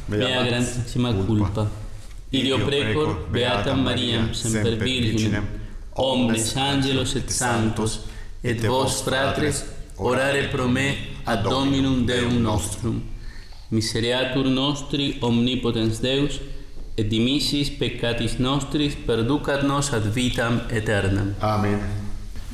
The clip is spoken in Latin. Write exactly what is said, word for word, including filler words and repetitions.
mea grandissima culpa. Ideo precor, beatam Mariam, semper Virginem, omnes angelos et sanctos, et vos, fratres, orare pro me ad Dominum Deum nostrum. Misereatur nostri omnipotens Deus, et dimissis peccatis nostris perducat nos ad vitam aeternam. Amen.